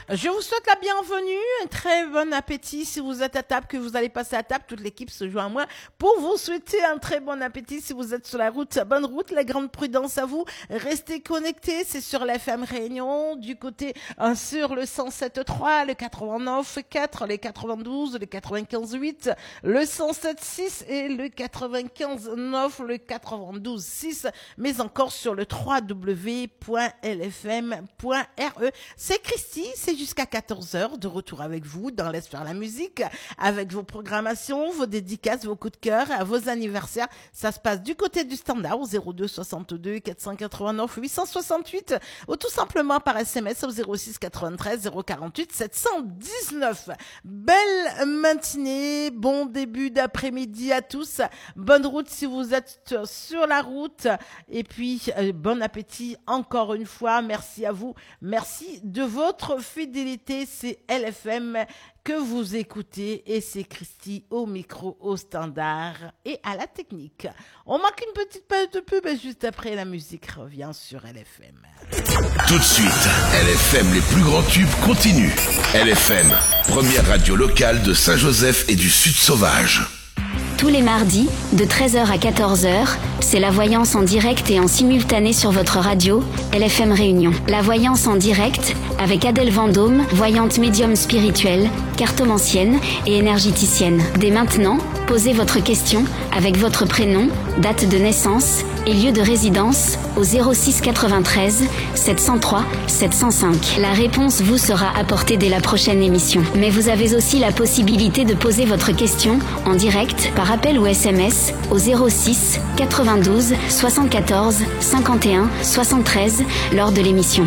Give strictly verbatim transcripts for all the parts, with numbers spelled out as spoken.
Je vous souhaite la bienvenue, un très bon appétit si vous êtes à table, que vous allez passer à table. Toute l'équipe se joint à moi pour vous souhaiter un très bon appétit si vous êtes sur la route. Bonne route, la grande prudence à vous. Restez connectés, c'est sur l'F M Réunion, du côté euh, sur le cent sept virgule trois, le quatre-vingt-neuf virgule quatre, le quatre-vingt-douze, le quatre-vingt-quinze virgule huit, le cent sept virgule six et le quatre-vingt-quinze virgule neuf, le quatre-vingt-douze virgule six, mais encore sur le w w w point l f m point r e. C'est Christy, c'est jusqu'à quatorze heures de retour avec vous dans Laisse faire la musique, avec vos programmations, vos dédicaces, vos coups de cœur, vos anniversaires. Ça se passe du côté du standard au zéro deux soixante-deux quatre cent quatre-vingt-neuf huit cent soixante-huit ou tout simplement par S M S au zéro six quatre-vingt-treize zéro quarante-huit sept cent dix-neuf. Belle matinée, bon début d'après-midi à tous. Bonne route si vous êtes sur la route et puis euh, bon appétit encore une fois. Merci à vous. Merci de votre fidélité. C'est L F M que vous écoutez et c'est Christy au micro, au standard et à la technique. On marque une petite page de pub et juste après la musique revient sur L F M. Tout de suite, L F M, les plus grands tubes continuent. L F M, première radio locale de Saint-Joseph et du Sud Sauvage. Tous les mardis, de treize heures à quatorze heures, c'est la voyance en direct et en simultané sur votre radio, L F M Réunion. La voyance en direct avec Adèle Vendôme, voyante médium spirituelle, cartomancienne et énergéticienne. Dès maintenant, posez votre question avec votre prénom, date de naissance et lieu de résidence au zéro six quatre-vingt-treize sept cent trois sept cent cinq. La réponse vous sera apportée dès la prochaine émission. Mais vous avez aussi la possibilité de poser votre question en direct par appel ou S M S au zéro six quatre-vingt-douze soixante-quatorze cinquante et un soixante-treize lors de l'émission.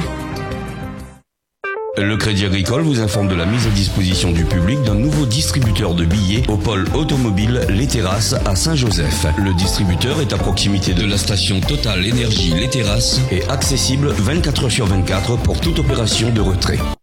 Le Crédit Agricole vous informe de la mise à disposition du public d'un nouveau distributeur de billets au pôle automobile Les Terrasses à Saint-Joseph. Le distributeur est à proximité de la station Total Énergie Les Terrasses et accessible vingt-quatre heures sur vingt-quatre pour toute opération de retrait.